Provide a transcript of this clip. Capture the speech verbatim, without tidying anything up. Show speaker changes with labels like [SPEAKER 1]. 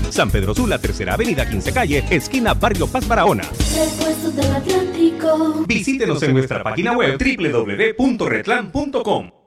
[SPEAKER 1] San Pedro Sula, Tercera Avenida, quince Calle, esquina Barrio Paz Barahona.
[SPEAKER 2] Repuestos del Atlántico.
[SPEAKER 1] Visítenos en nuestra página web doble u doble u doble u punto redland punto com.